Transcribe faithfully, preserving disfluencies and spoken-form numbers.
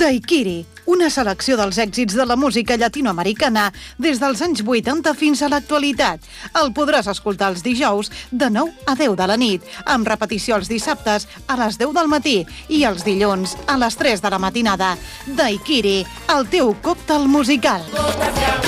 Daiquiri, una selecció dels èxits de la música llatinoamericana des dels anys vuitanta fins a l'actualitat. El podràs escoltar els dijous de nou a deu de la nit, amb repetició els dissabtes a les deu del matí i els dilluns a les tres de la matinada. Daiquiri, el teu còctel musical.